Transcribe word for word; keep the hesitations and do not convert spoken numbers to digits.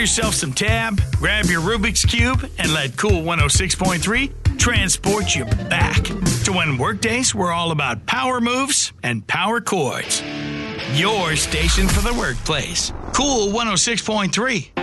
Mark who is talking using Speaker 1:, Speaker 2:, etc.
Speaker 1: yourself some tab, grab your Rubik's Cube, and let Cool one oh six point three transport you back to when workdays were all about power moves and power chords. Your station for the workplace. Cool one oh six point three.